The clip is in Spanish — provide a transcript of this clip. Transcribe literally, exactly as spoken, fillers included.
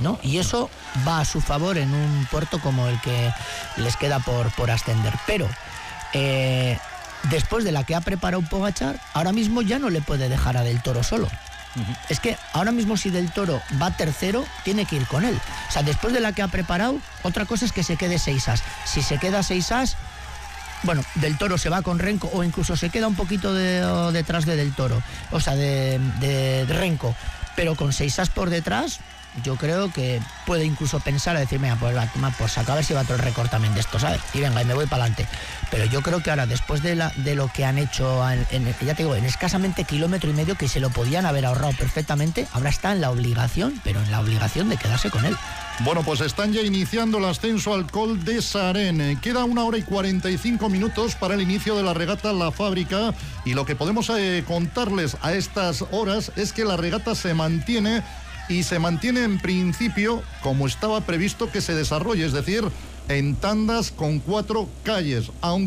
¿no? Y eso va a su favor en un puerto como el que les queda por, por ascender. Pero eh, después de la que ha preparado Pogačar, ahora mismo ya no le puede dejar a Del Toro solo. Uh-huh. Es que ahora mismo si Del Toro va tercero, tiene que ir con él. O sea, después de la que ha preparado, otra cosa es que se quede seis as. Si se queda seis as, bueno, Del Toro se va con Renko o incluso se queda un poquito de, o detrás de Del Toro, o sea, de, de, de Renko, pero con seis as por detrás, yo creo que puede incluso pensar a decir, mira, pues la toma por sacar a ver si va todo el récord también de esto, ¿sabes? Y venga, y me voy para adelante. Pero yo creo que ahora, después de, la, de lo que han hecho, en, en, ya te digo, en escasamente kilómetro y medio, que se lo podían haber ahorrado perfectamente, ahora está en la obligación, pero en la obligación de quedarse con él. Bueno, pues están ya iniciando el ascenso al Col de Sarén. Queda una hora y cuarenta y cinco minutos para el inicio de la regata La Fábrica, y lo que podemos eh, contarles a estas horas es que la regata se mantiene y se mantiene en principio como estaba previsto que se desarrolle, es decir, en tandas con cuatro calles, aunque